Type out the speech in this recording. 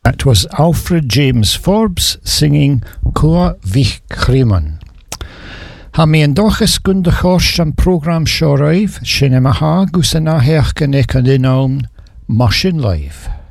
That was Alfred James Forbes singing Cua Vich Creman. Ha mi an dochas gun de chorst an program seo raibh, sin maha gus an aheach gan ec an inaun Machine Live.